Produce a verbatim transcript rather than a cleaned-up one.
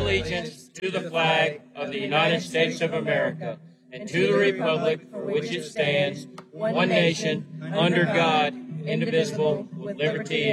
allegiance to the flag of the United States of America and to the republic for which it stands, one nation, under God, indivisible, with liberty and